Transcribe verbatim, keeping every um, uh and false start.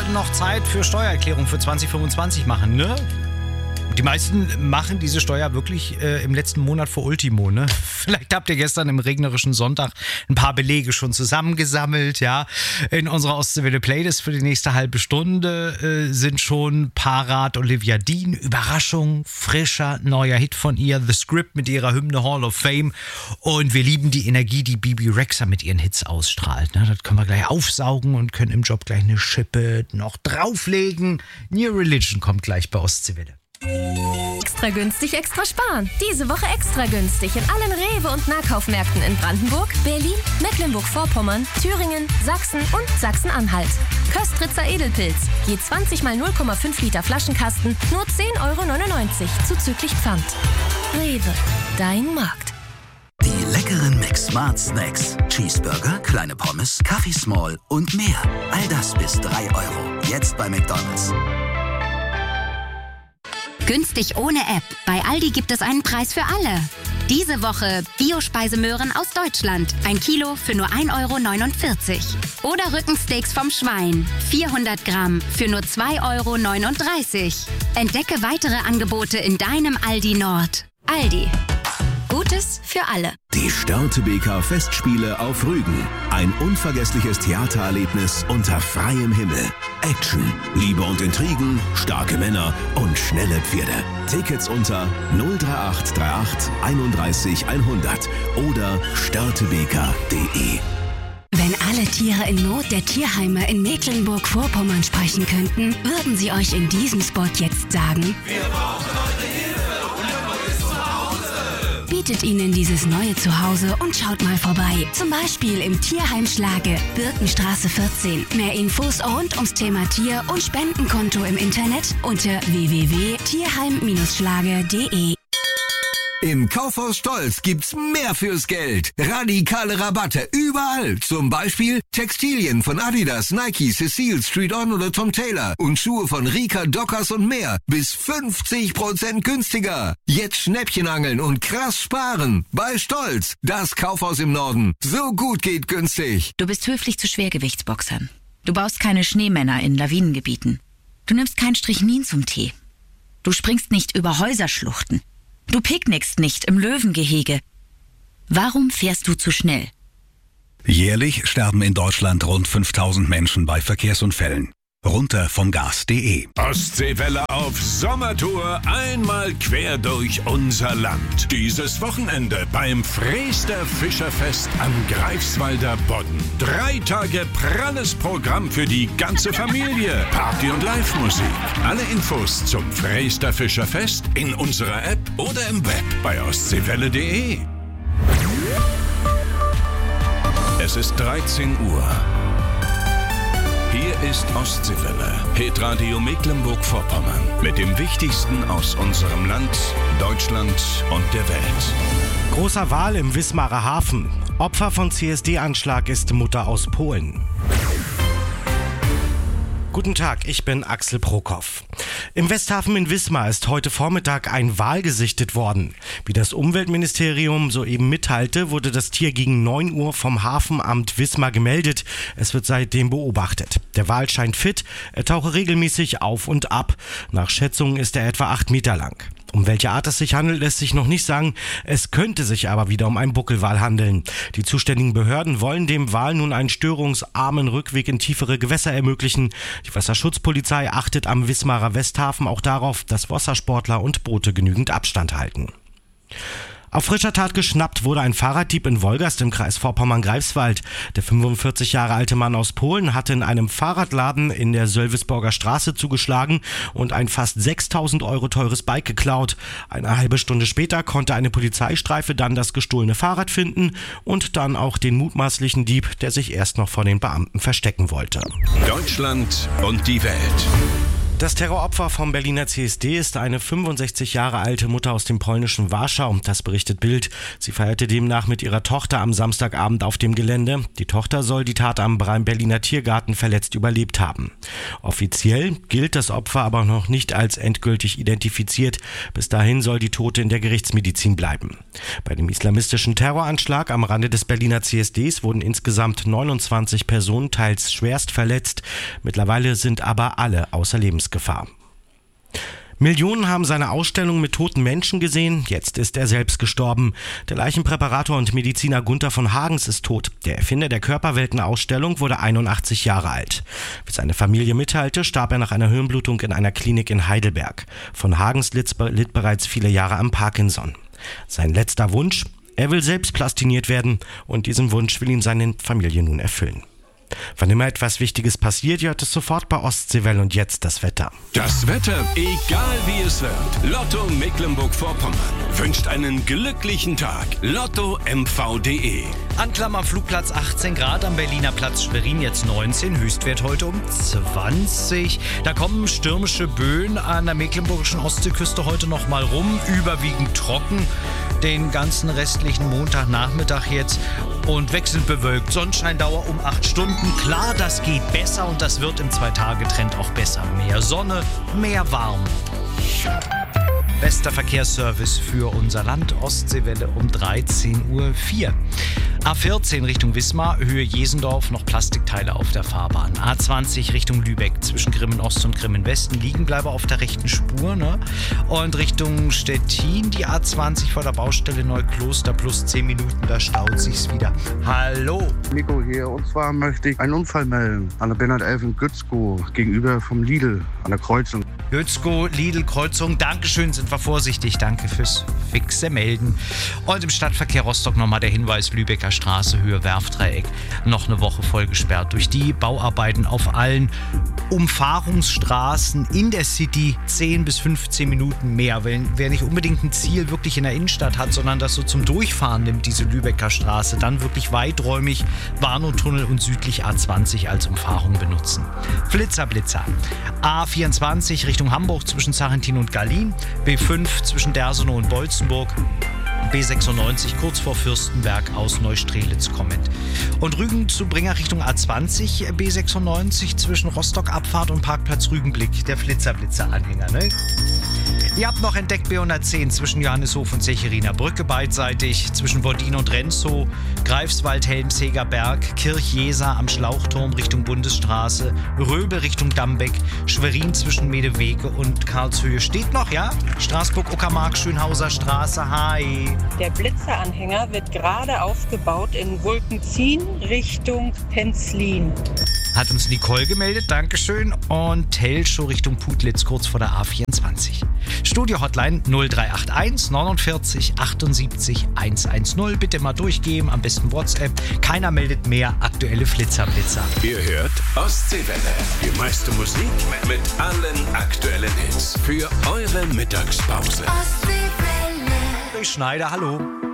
noch Zeit für Steuererklärung für zwanzig fünfundzwanzig machen, ne? Die meisten machen diese Steuer wirklich äh, im letzten Monat vor Ultimo, ne? Vielleicht habt ihr gestern im regnerischen Sonntag ein paar Belege schon zusammengesammelt, ja. In unserer Ostseewelle Playlist für die nächste halbe Stunde äh, sind schon parat Olivia Dean, Überraschung, frischer, neuer Hit von ihr, The Script mit ihrer Hymne Hall of Fame. Und wir lieben die Energie, die Bibi Rexha mit ihren Hits ausstrahlt, ne? Das können wir gleich aufsaugen und können im Job gleich eine Schippe noch drauflegen. New Religion kommt gleich bei Ostseewelle. Extra günstig, extra sparen. Diese Woche extra günstig in allen Rewe- und Nahkaufmärkten in Brandenburg, Berlin, Mecklenburg-Vorpommern, Thüringen, Sachsen und Sachsen-Anhalt. Köstritzer Edelpilz. Je zwanzig mal null Komma fünf Liter Flaschenkasten, nur zehn Euro neunundneunzig zuzüglich Pfand. Rewe, dein Markt. Die leckeren McSmart Snacks. Cheeseburger, kleine Pommes, Kaffee Small und mehr. All das bis drei Euro. Jetzt bei McDonald's. Günstig ohne App. Bei Aldi gibt es einen Preis für alle. Diese Woche Biospeisemöhren aus Deutschland. Ein Kilo für nur ein Euro neunundvierzig. Oder Rückensteaks vom Schwein. vierhundert Gramm für nur zwei Euro neununddreißig. Entdecke weitere Angebote in deinem Aldi Nord. Aldi. Gutes für alle. Die Störtebeker Festspiele auf Rügen. Ein unvergessliches Theatererlebnis unter freiem Himmel. Action, Liebe und Intrigen, starke Männer und schnelle Pferde. Tickets unter null drei acht drei acht einunddreißig hundert oder störtebeker punkt de. Wenn alle Tiere in Not der Tierheime in Mecklenburg-Vorpommern sprechen könnten, würden sie euch in diesem Spot jetzt sagen: Wir brauchen eure Hilfe und ein neues Zuhause. Bietet ihnen dieses neue Zuhause und schaut mal vorbei. Zum Beispiel im Tierheim Schlage, Birkenstraße vierzehn. Mehr Infos rund ums Thema Tier und Spendenkonto im Internet unter w w w punkt tierheim schlage punkt de. Im Kaufhaus Stolz gibt's mehr fürs Geld. Radikale Rabatte überall. Zum Beispiel Textilien von Adidas, Nike, Cecile, Street On oder Tom Taylor und Schuhe von Rika, Dockers und mehr. Bis fünfzig Prozent günstiger. Jetzt Schnäppchen angeln und krass sparen. Bei Stolz, das Kaufhaus im Norden. So gut geht günstig. Du bist höflich zu Schwergewichtsboxern. Du baust keine Schneemänner in Lawinengebieten. Du nimmst kein Strychnin zum Tee. Du springst nicht über Häuserschluchten. Du picknickst nicht im Löwengehege. Warum fährst du zu schnell? Jährlich sterben in Deutschland rund fünftausend Menschen bei Verkehrsunfällen. Runter vom Gas punkt de. Ostseewelle auf Sommertour, einmal quer durch unser Land. Dieses Wochenende beim Freester Fischerfest am Greifswalder Bodden. Drei Tage pralles Programm für die ganze Familie. Party und Live-Musik. Alle Infos zum Freester Fischerfest in unserer App oder im Web bei ostseewelle punkt de. Es ist dreizehn Uhr. Hier ist Ostseewelle, Hitradio Mecklenburg-Vorpommern. Mit dem Wichtigsten aus unserem Land, Deutschland und der Welt. Großer Wal im Wismarer Hafen. Opfer von C S D-Anschlag ist Mutter aus Polen. Guten Tag, ich bin Axel Prokop. Im Westhafen in Wismar ist heute Vormittag ein Wal gesichtet worden. Wie das Umweltministerium soeben mitteilte, wurde das Tier gegen neun Uhr vom Hafenamt Wismar gemeldet. Es wird seitdem beobachtet. Der Wal scheint fit, er tauche regelmäßig auf und ab. Nach Schätzungen ist er etwa acht Meter lang. Um welche Art es sich handelt, lässt sich noch nicht sagen. Es könnte sich aber wieder um einen Buckelwal handeln. Die zuständigen Behörden wollen dem Wal nun einen störungsarmen Rückweg in tiefere Gewässer ermöglichen. Die Wasserschutzpolizei achtet am Wismarer Westhafen auch darauf, dass Wassersportler und Boote genügend Abstand halten. Auf frischer Tat geschnappt wurde ein Fahrraddieb in Wolgast im Kreis Vorpommern-Greifswald. Der fünfundvierzig Jahre alte Mann aus Polen hatte in einem Fahrradladen in der Sölvesborger Straße zugeschlagen und ein fast sechstausend Euro teures Bike geklaut. Eine halbe Stunde später konnte eine Polizeistreife dann das gestohlene Fahrrad finden und dann auch den mutmaßlichen Dieb, der sich erst noch vor den Beamten verstecken wollte. Deutschland und die Welt. Das Terroropfer vom Berliner C S D ist eine fünfundsechzig Jahre alte Mutter aus dem polnischen Warschau. Das berichtet Bild. Sie feierte demnach mit ihrer Tochter am Samstagabend auf dem Gelände. Die Tochter soll die Tat am Berliner Tiergarten verletzt überlebt haben. Offiziell gilt das Opfer aber noch nicht als endgültig identifiziert. Bis dahin soll die Tote in der Gerichtsmedizin bleiben. Bei dem islamistischen Terroranschlag am Rande des Berliner C S Ds wurden insgesamt neunundzwanzig Personen teils schwerst verletzt. Mittlerweile sind aber alle außer Lebensgefahr. Millionen haben seine Ausstellung mit toten Menschen gesehen, jetzt ist er selbst gestorben. Der Leichenpräparator und Mediziner Gunther von Hagens ist tot. Der Erfinder der Körperwelten-Ausstellung wurde einundachtzig Jahre alt. Wie seine Familie mitteilte, starb er nach einer Hirnblutung in einer Klinik in Heidelberg. Von Hagens litt, litt bereits viele Jahre am Parkinson. Sein letzter Wunsch? Er will selbst plastiniert werden und diesen Wunsch will ihm seine Familie nun erfüllen. Wann immer etwas Wichtiges passiert, ihr hört es sofort bei Ostseewelle und jetzt das Wetter. Das Wetter, egal wie es wird. Lotto Mecklenburg-Vorpommern wünscht einen glücklichen Tag. Lotto M V punkt de. Anklam am Flugplatz achtzehn Grad, am Berliner Platz Schwerin jetzt neunzehn, Höchstwert heute um zwanzig. Da kommen stürmische Böen an der mecklenburgischen Ostseeküste heute noch mal rum, überwiegend trocken. Den ganzen restlichen Montagnachmittag jetzt und wechselnd bewölkt. Sonnenscheindauer um acht Stunden. Klar, das geht besser und das wird im Zwei-Tage-Trend auch besser. Mehr Sonne, mehr warm. Bester Verkehrsservice für unser Land. Ostseewelle um dreizehn Uhr vier. A vierzehn Richtung Wismar, Höhe Jesendorf, noch Plastikteile auf der Fahrbahn. A zwanzig Richtung Lübeck, zwischen Grimmen Ost und Grimmen Westen, Liegenbleiber auf der rechten Spur. Ne? Und Richtung Stettin, die A zwanzig vor der Baustelle Neukloster, plus zehn Minuten, da staut sich's wieder. Hallo. Nico hier, und zwar möchte ich einen Unfall melden an der Bernhard elf in Gützkow, gegenüber vom Lidl an der Kreuzung. Gützkow, Lidl, Kreuzung, Dankeschön, sind wir vorsichtig, danke fürs fixe Melden. Und im Stadtverkehr Rostock nochmal der Hinweis, Lübecker Straße, Höhe Werftdreieck, noch eine Woche voll gesperrt durch die Bauarbeiten auf allen Umfahrungsstraßen in der City, zehn bis fünfzehn Minuten mehr. Wenn, wer nicht unbedingt ein Ziel wirklich in der Innenstadt hat, sondern das so zum Durchfahren nimmt, diese Lübecker Straße, dann wirklich weiträumig Warnow-Tunnel und südlich A zwanzig als Umfahrung benutzen. Flitzer, Blitzer. A vierundzwanzig Richtung Hamburg zwischen Sarrentin und Gallien, B fünf zwischen Dersenow und Bolzenburg, B sechsundneunzig kurz vor Fürstenberg aus Neustrelitz kommend. Und Rügen zu Bringer Richtung A zwanzig, B sechsundneunzig zwischen Rostock-Abfahrt und Parkplatz Rügenblick, der Flitzer-Blitzer-Anhänger, ne? Ihr habt noch entdeckt B hundertzehn zwischen Johanneshof und Zechiriner Brücke beidseitig, zwischen Bordin und Renzow, Greifswald, Helmseger Berg, Kirch-Jeser am Schlauchturm Richtung Bundesstraße, Röbe Richtung Dambeck, Schwerin zwischen Medewege und Karlshöhe steht noch, ja? Straßburg, Uckermark, Schönhauser Straße, hi. Der Blitzeranhänger wird gerade aufgebaut in Wolkenzien Richtung Penzlin. Hat uns Nicole gemeldet, Dankeschön. Und Telschow Richtung Putlitz, kurz vor der A vierundzwanzig. Studio-Hotline null drei acht eins neunundvierzig achtundsiebzig hundertzehn. Bitte mal durchgeben, am besten WhatsApp. Keiner meldet mehr aktuelle Flitzer-Blitzer. Ihr hört Ostseewelle. Die meiste Musik mit allen aktuellen Hits. Für eure Mittagspause. Ostseewelle. Schneider, hallo.